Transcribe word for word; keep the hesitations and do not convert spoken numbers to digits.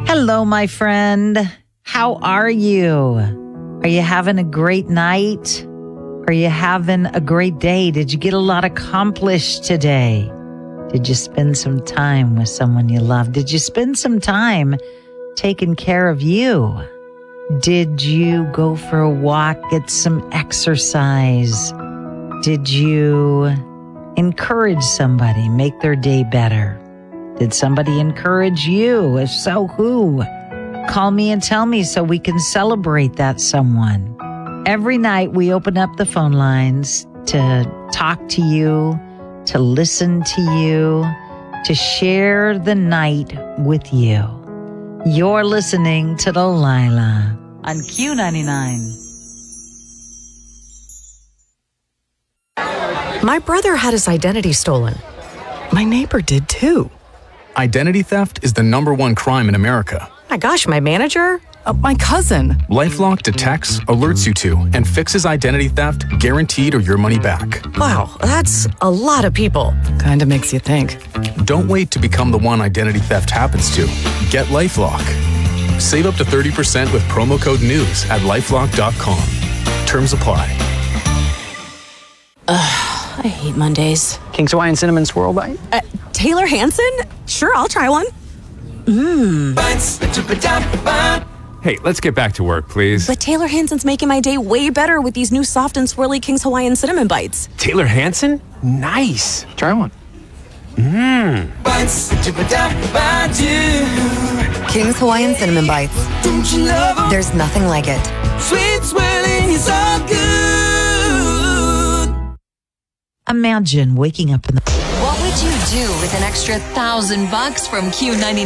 Hello, my friend. How are you? Are you having a great night? Are you having a great day? Did you get a lot accomplished today? Did you spend some time with someone you love? Did you spend some time taking care of you? Did you go for a walk, get some exercise? Did you encourage somebody, make their day better? Did somebody encourage you? If so, who? Call me and tell me so we can celebrate that someone. Every night we open up the phone lines to talk to you, to listen to you, to share the night with you. You're listening to Delilah on Q ninety-nine. My brother had his identity stolen. My neighbor did too. Identity theft is the number one crime in America. My gosh, my manager? Uh, my cousin. LifeLock detects, alerts you to, and fixes identity theft, guaranteed or your money back. Wow, that's a lot of people. Kinda makes you think. Don't wait to become the one identity theft happens to. Get LifeLock. Save up to thirty percent with promo code NEWS at lifelock dot com. Terms apply. Ugh, I hate Mondays. King's Hawaiian Cinnamon Swirl Bite? Uh, Taylor Hansen? Sure, I'll try one. Mmm. Hey, let's get back to work, please. But Taylor Hansen's making my day way better with these new soft and swirly King's Hawaiian Cinnamon Bites. Taylor Hansen? Nice. Try one. Mmm. King's Hawaiian Cinnamon Bites. There's nothing like it. Sweet swirling is all good. Imagine waking up in the... What would you do with an extra thousand bucks from Q ninety-nine?